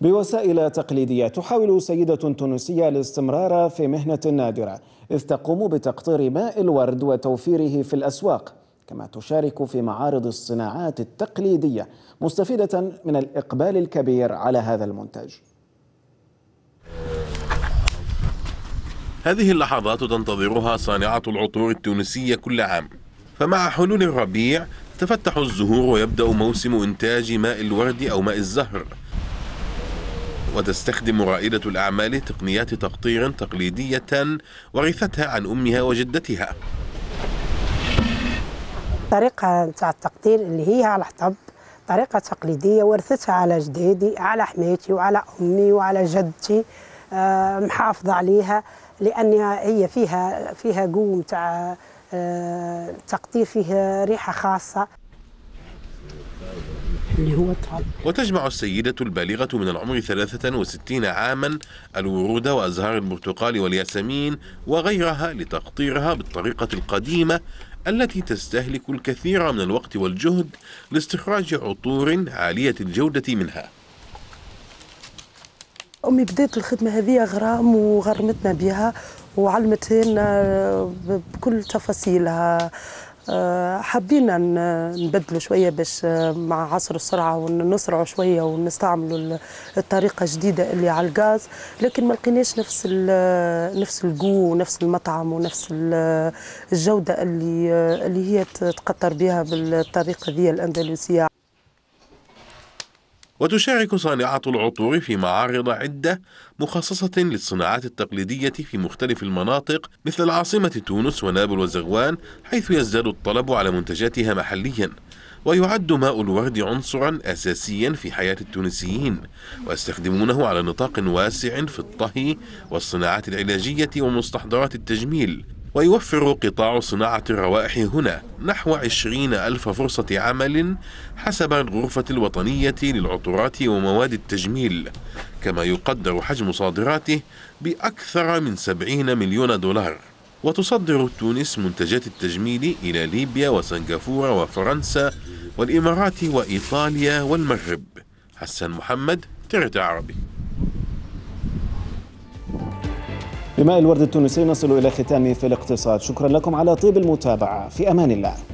بوسائل تقليدية تحاول سيدة تونسية الاستمرار في مهنة نادرة، إذ تقوم بتقطير ماء الورد وتوفيره في الأسواق، كما تشارك في معارض الصناعات التقليدية، مستفيدة من الإقبال الكبير على هذا المنتج. هذه اللحظات تنتظرها صانعة العطور التونسية كل عام، فمع حلول الربيع تفتح الزهور ويبدأ موسم إنتاج ماء الورد أو ماء الزهر. وتستخدم رائدة الأعمال تقنيات تقطير تقليدية ورثتها عن أمها وجدتها. طريقة تاع التقطير اللي هي على حطب، طريقة تقليدية ورثتها على جدادي، على حماتي وعلى أمي وعلى جدتي، محافظة عليها لأن هي فيها قوم تاع تقطير، فيه ريحة خاصة اللي هو الطرب. وتجمع السيدة البالغة من العمر 63 عاما الورود وأزهار البرتقال والياسمين وغيرها لتقطيرها بالطريقة القديمة التي تستهلك الكثير من الوقت والجهد لاستخراج عطور عالية الجودة منها. أمي بدأت الخدمة هذه غرام وغرمتنا بها وعلمتنا بكل تفاصيلها. حبينا نبدلوا شوية باش مع عصر السرعة ونسرعوا شوية ونستعملوا الطريقة الجديدة اللي على الغاز، لكن ما لقيناش نفس الجو ونفس المطعم ونفس الجودة اللي هي تقطر بها بالطريقة ذي الأندلسية. وتشارك صانعة العطور في معارض عدة مخصصة للصناعات التقليدية في مختلف المناطق مثل العاصمة تونس ونابل وزغوان، حيث يزداد الطلب على منتجاتها محليا. ويعد ماء الورد عنصرا أساسيا في حياة التونسيين، ويستخدمونه على نطاق واسع في الطهي والصناعات العلاجية ومستحضرات التجميل. ويوفر قطاع صناعة الروائح هنا نحو 20,000 فرصة عمل حسب الغرفة الوطنية للعطورات ومواد التجميل، كما يقدر حجم صادراته بأكثر من 70 مليون دولار. وتصدر تونس منتجات التجميل إلى ليبيا وسنغافورة وفرنسا والإمارات وإيطاليا والمغرب. حسن محمد، TRT عربي. بماء الورد التونسي نصل إلى ختام في الاقتصاد. شكرا لكم على طيب المتابعة، في أمان الله.